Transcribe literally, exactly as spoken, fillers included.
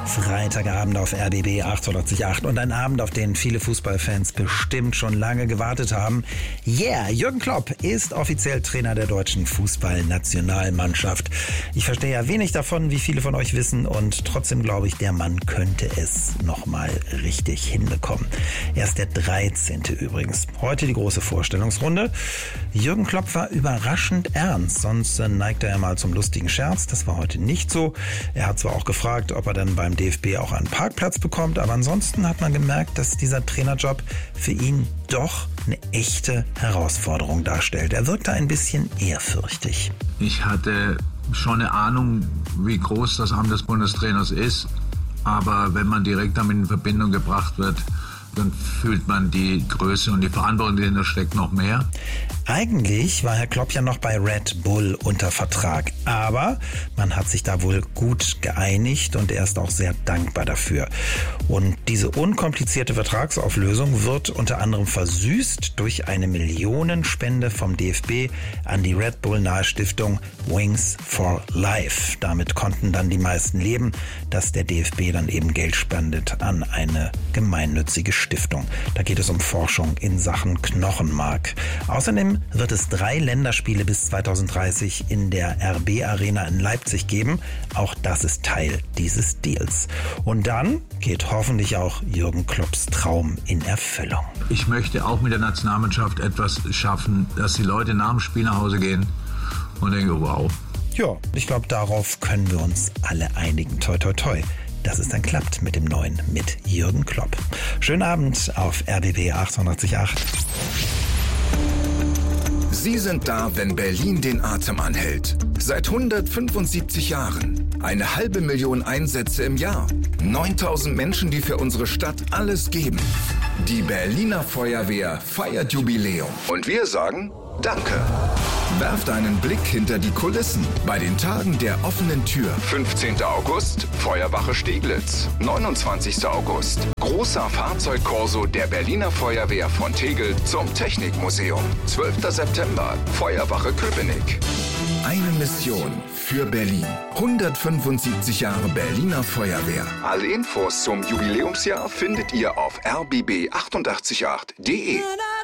Freitagabend auf R B B achtundachtzig Komma acht und ein Abend, auf den viele Fußballfans bestimmt schon lange gewartet haben. Yeah, Jürgen Klopp ist offiziell Trainer der deutschen Fußballnationalmannschaft. Ich verstehe ja wenig davon, wie viele von euch wissen, und trotzdem glaube ich, der Mann könnte es nochmal richtig hinbekommen. Er ist der dreizehnte übrigens. Heute die große Vorstellungsrunde. Jürgen Klopp war überraschend ernst, sonst neigte er mal zum lustigen Scherz. Das war heute nicht so. Er hat zwar auch gefragt, ob er dann beim D F B auch einen Parkplatz bekommt, aber ansonsten hat man gemerkt, dass dieser Trainerjob für ihn doch eine echte Herausforderung darstellt. Er wirkte ein bisschen ehrfürchtig. Ich hatte schon eine Ahnung, wie groß das Amt des Bundestrainers ist, aber wenn man direkt damit in Verbindung gebracht wird, dann fühlt man die Größe und die Verantwortung, die dahinter steckt, noch mehr. Eigentlich war Herr Klopp ja noch bei Red Bull unter Vertrag, aber man hat sich da wohl gut geeinigt und er ist auch sehr dankbar dafür. Und diese unkomplizierte Vertragsauflösung wird unter anderem versüßt durch eine Millionenspende vom D F B an die Red Bull nahe Stiftung Wings for Life. Damit konnten dann die meisten leben, dass der D F B dann eben Geld spendet an eine gemeinnützige Stiftung. Da geht es um Forschung in Sachen Knochenmark. Außerdem wird es drei Länderspiele bis zweitausenddreißig in der R B Arena in Leipzig geben. Auch das ist Teil dieses Deals. Und dann geht hoffentlich auch Jürgen Klopps Traum in Erfüllung. Ich möchte auch mit der Nationalmannschaft etwas schaffen, dass die Leute nach dem Spiel nach Hause gehen und denken, wow. Ja, ich glaube, darauf können wir uns alle einigen. Toi, toi, toi, dass es dann klappt mit dem Neuen, mit Jürgen Klopp. Schönen Abend auf R B B achtundachtzig Komma acht. Sie sind da, wenn Berlin den Atem anhält. Seit hundertfünfundsiebzig Jahren. Eine halbe Million Einsätze im Jahr. neuntausend Menschen, die für unsere Stadt alles geben. Die Berliner Feuerwehr feiert Jubiläum. Und wir sagen Danke. Werft einen Blick hinter die Kulissen bei den Tagen der offenen Tür. fünfzehnter August, Feuerwache Steglitz. neunundzwanzigster August, großer Fahrzeugkorso der Berliner Feuerwehr von Tegel zum Technikmuseum. zwölfter September, Feuerwache Köpenick. Eine Mission für Berlin. hundertfünfundsiebzig Jahre Berliner Feuerwehr. Alle Infos zum Jubiläumsjahr findet ihr auf r b b achtundachtzig Komma acht punkt de.